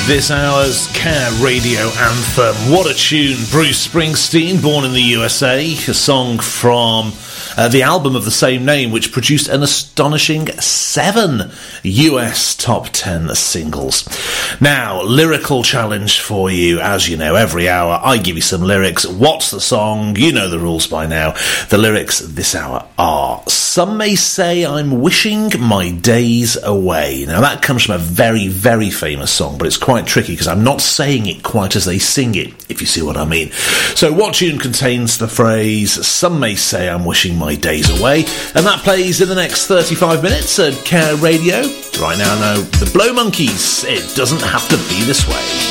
This hour's Care Radio anthem. What a tune. Bruce Springsteen, born in the USA, a song from the album of the same name, which produced an astonishing 7 US top 10 singles. Now, lyrical challenge for you. As you know, every hour I give you some lyrics. What's the song? You know the rules by now. The lyrics this hour are: some may say I'm wishing my days away. Now, that comes from a very, very famous song, but it's quite tricky because I'm not saying it quite as they sing it, if you see what I mean. So what tune contains the phrase, some may say I'm wishing my days away? And that plays in the next 35 minutes at Care Radio. Right now, the Blow Monkeys, It Doesn't Have to Be This Way.